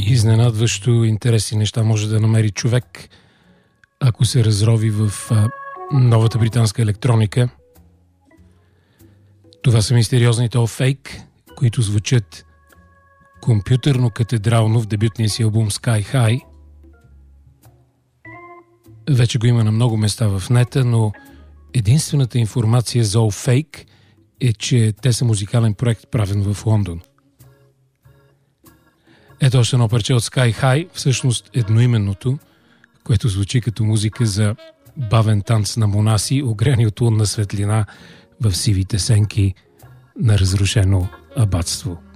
Изненадващо интересни неща може да намери човек, ако се разрови в новата британска електроника. Това са мистериозните All Fake, които звучат компютърно-катедрално в дебютния си албум Sky High. Вече го има на много места в нета, но единствената информация за All Fake е, че те са музикален проект, правен в Лондон. Ето още едно парче от Sky High, всъщност едноименното, което звучи като музика за бавен танц на монаси, огряни от лунна светлина в сивите сенки на разрушено абатство.